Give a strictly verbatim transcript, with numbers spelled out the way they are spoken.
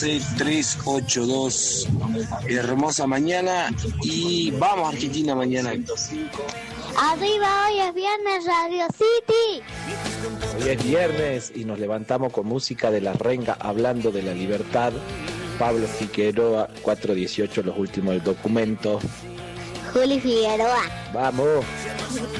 once tres ocho dos. Hermosa mañana y vamos Argentina mañana. Arriba, hoy es viernes, Radio City. Hoy es viernes y nos levantamos con música de La Renga hablando de la libertad. Pablo Figueroa, cuatro dieciocho, los últimos del documento. Juli Figueroa. Vamos.